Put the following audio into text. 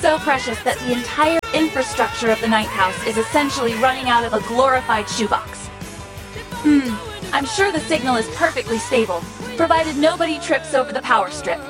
so precious that the entire infrastructure of the Night House is essentially running out of a glorified shoebox. I'm sure the signal is perfectly stable, provided nobody trips over the power strip.